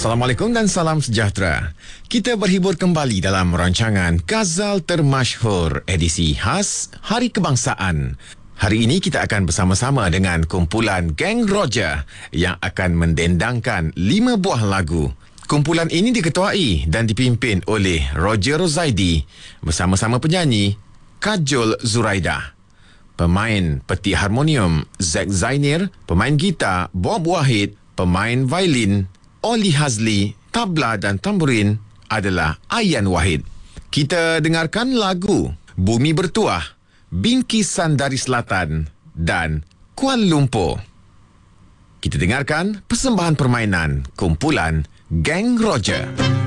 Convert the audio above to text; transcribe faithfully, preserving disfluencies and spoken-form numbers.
Assalamualaikum dan salam sejahtera. Kita berhibur kembali dalam rancangan Ghazal Termasyhur edisi khas Hari Kebangsaan. Hari ini kita akan bersama-sama dengan kumpulan Geng Roger yang akan mendendangkan lima buah lagu. Kumpulan ini diketuai dan dipimpin oleh Roger Rozaidi bersama-sama penyanyi Kajol Zuraidah, pemain peti harmonium Zack Zainir, pemain gitar Bob Wahid, pemain violin Oli Hazli, tabla dan tamburin adalah Ayan Wahid. Kita dengarkan lagu Bumi Bertuah, Bingkisan dari Selatan dan Kuala Lumpur. Kita dengarkan persembahan permainan kumpulan Geng Roger.